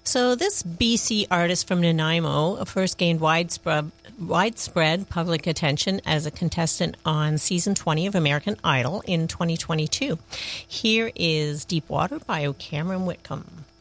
So this BC artist from Nanaimo first gained widespread public attention as a contestant on season 20 of American Idol in 2022. Here is Deep Water by Cameron Whitcomb.